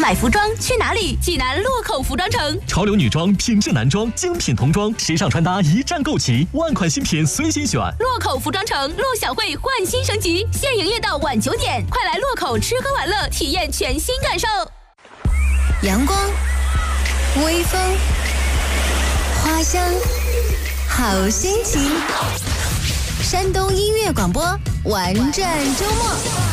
买服装去哪里？济南洛口服装城。 潮流女装、品质男装、精品童装、时尚穿搭一站购齐，万款新品随心选。 洛口服装城，陆小慧焕新升级，现营业到晚9点，快来洛口吃喝玩乐，体验全新感受。 阳光，微风，花香，好心情。山东音乐广播，玩转周末。